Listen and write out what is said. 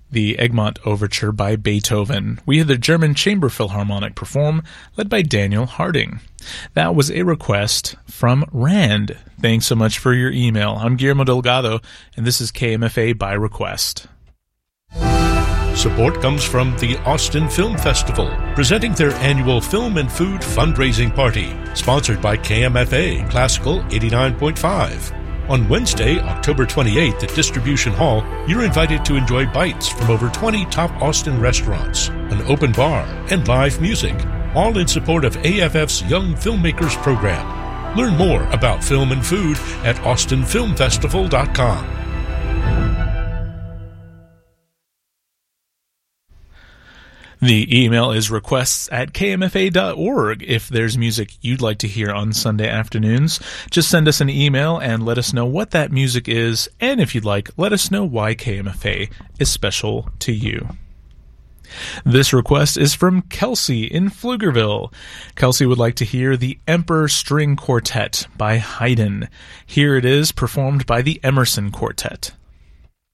the Egmont Overture by Beethoven. We had the German Chamber Philharmonic perform, led by Daniel Harding. That was a request from Rand. Thanks so much for your email. I'm Guillermo Delgado, and this is KMFA by request. Support comes from the Austin Film Festival, presenting their annual Film and Food fundraising party, sponsored by KMFA Classical 89.5. On Wednesday, October 28th at Distribution Hall, you're invited to enjoy bites from over 20 top Austin restaurants, an open bar, and live music, all in support of AFF's Young Filmmakers program. Learn more about film and food at austinfilmfestival.com. The email is requests@kmfa.org. If there's music you'd like to hear on Sunday afternoons, just send us an email and let us know what that music is, and if you'd like, let us know why KMFA is special to you. This request is from Kelsey in Pflugerville. Kelsey would like to hear the Emperor String Quartet by Haydn. Here it is, performed by the Emerson Quartet.